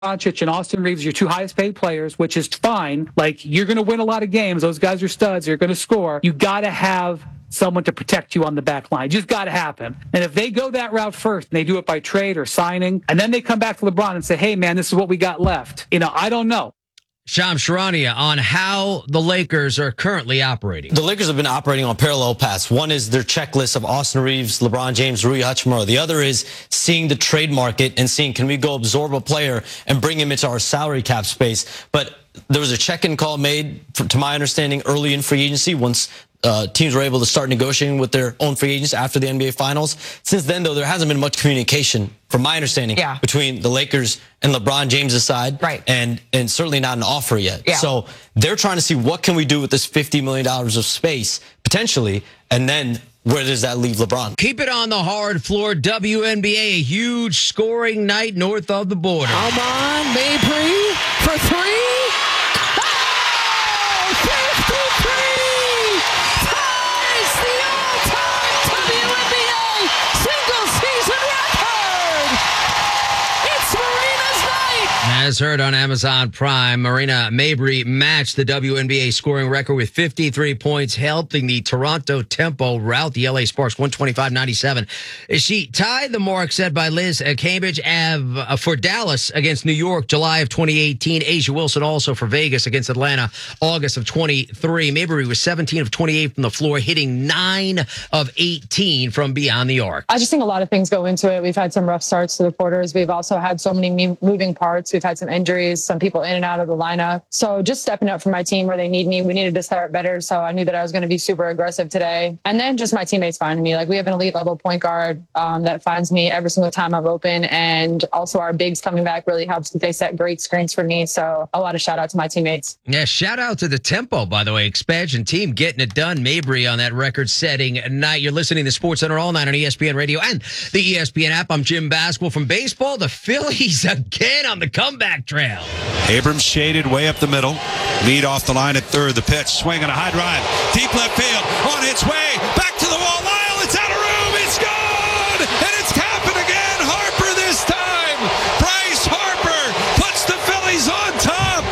Doncic and Austin Reeves, your two highest paid players, which is fine. Like, you're going to win a lot of games. Those guys are studs. They're going to score. You got to have someone to protect you on the back line. Just got to happen. And if they go that route first, and they do it by trade or signing, and then they come back to LeBron and say, hey, man, this is what we got left. I don't know. Shams Charania on how the Lakers are currently operating. The Lakers have been operating on parallel paths. One is their checklist of Austin Reeves, LeBron James, Rui Hachimura. The other is seeing the trade market and seeing, can we go absorb a player and bring him into our salary cap space? But there was a check-in call made, to my understanding, early in free agency once teams were able to start negotiating with their own free agents after the NBA Finals. Since then, though, there hasn't been much communication, from my understanding, between the Lakers and LeBron James' side, and certainly not an offer yet. So they're trying to see what can we do with this $50 million of space, potentially, and then where does that leave LeBron? Keep it on the hard floor. WNBA, a huge scoring night north of the border. Come on, Mabry for three. As heard on Amazon Prime, Marina Mabry matched the WNBA scoring record with 53 points, helping the Toronto Tempo rout the LA Sparks 125-97. She tied the mark set by Liz Cambridge for Dallas against New York, July of 2018. Asia Wilson also for Vegas against Atlanta, August of 23. Mabry was 17 of 28 from the floor, hitting 9 of 18 from beyond the arc. I just think a lot of things go into it. We've had some rough starts to the quarters. We've also had so many moving parts. We've had some injuries, some people in and out of the lineup. So just stepping up for my team where they need me. We needed to start better. So I knew that I was going to be super aggressive today. And then just my teammates finding me. Like, we have an elite level point guard that finds me every single time I'm open. And also our bigs coming back really helps. They set great screens for me. So a lot of shout out to my teammates. Yeah, shout out to the Tempo, by the way, expansion team getting it done. Mabry on that record-setting night. You're listening to SportsCenter all night on ESPN Radio and the ESPN app. I'm Jim Basquill. From baseball, the Phillies again on the comeback trail. Abrams shaded way up the middle. Lead off the line at third. The pitch, swing and a high drive. Deep left field. On its way. Back to the wall. Lyle, it's out of room. It's gone. And it's happened again. Harper this time. Bryce Harper puts the Phillies on top.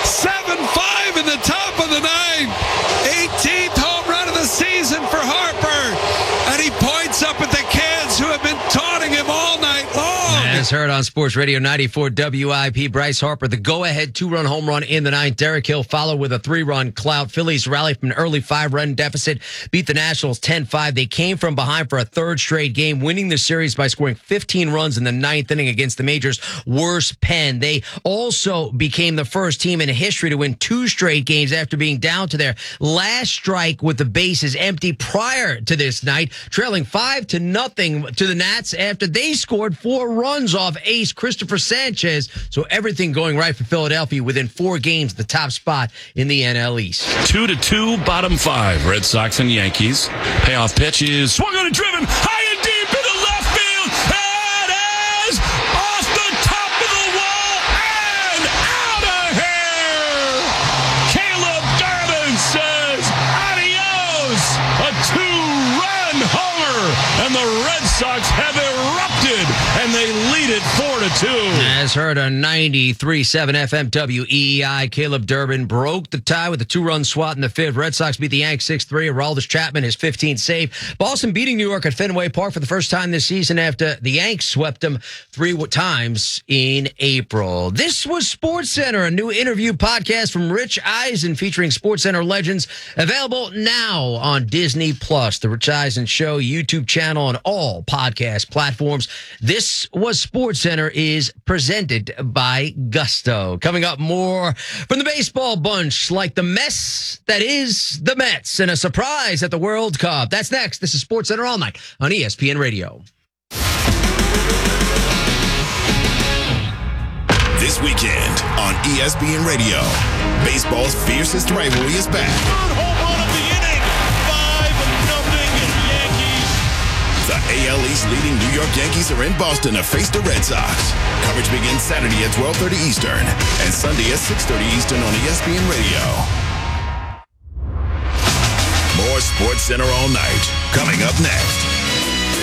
7-5 in the top of the ninth. 18th home run of the season for Harper. And he points up at the kids who have been taunting him all night long. As heard on Sports Radio 94 WIP, Bryce Harper, the go-ahead 2-run home run in the ninth. Derek Hill followed with a 3-run clout. Phillies rallied from an early 5-run deficit, beat the Nationals 10-5. They came from behind for a third straight game, winning the series by scoring 15 runs in the ninth inning against the Majors' worst pen. They also became the first team in history to win 2 straight games after being down to their last strike with the bases empty prior to this night, trailing 5-0 to the Nats after they scored 4 runs off ace Christopher Sanchez. So everything going right for Philadelphia within 4 games, the top spot in the NL East. 2-2, bottom 5, Red Sox and Yankees. Payoff pitch is swung on and driven high and deep into left field. It is off the top of the wall and out of here. Caleb Durbin says adios. A 2-run homer, and the Red Sox have erupted, and they lead it 4-2. As heard on 93.7 FM WEEI, Caleb Durbin broke the tie with a 2-run swat in the 5th. Red Sox beat the Yanks 6-3. Aroldis Chapman, his 15th save. Boston beating New York at Fenway Park for the first time this season after the Yanks swept them 3 times in April. This was SportsCenter, a new interview podcast from Rich Eisen featuring SportsCenter legends, available now on Disney+. The Rich Eisen Show YouTube channel on all podcast platforms. This was SportsCenter is presented by Gusto. Coming up, more from the baseball bunch, like the mess that is the Mets and a surprise at the World Cup. That's next. This is SportsCenter all night on ESPN Radio. This weekend on ESPN Radio, baseball's fiercest rivalry is back. Third home run of the inning, 5-0 Yankees. The AL East leading New York Yankees are in Boston to face the Red Sox. Coverage begins Saturday at 12:30 Eastern and Sunday at 6:30 Eastern on ESPN Radio. More SportsCenter all night coming up next.